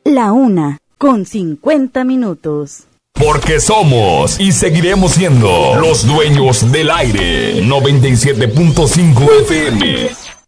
1:50. Porque somos y seguiremos siendo los dueños del aire. 97.5 FM.